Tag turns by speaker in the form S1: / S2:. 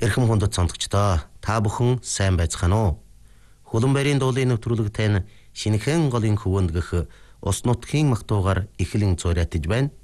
S1: Эрхэм хүндэт сонсогчдоо та бүхэн сайн байцгаана уу? Хуланбайрын дуулын нэвтрүүлэгтэй шинэхэн голын хөвөнд гэх ус нутгийн мах дуугаар эхлэн зуурайтаж байна.